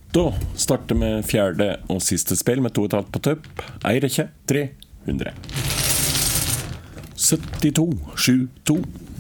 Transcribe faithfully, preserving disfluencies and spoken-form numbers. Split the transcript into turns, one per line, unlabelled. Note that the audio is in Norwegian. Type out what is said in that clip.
Da starter vi fjerde og siste spill med to og et halvt på tøpp. Eier ikke tre hundre. syttito sju to.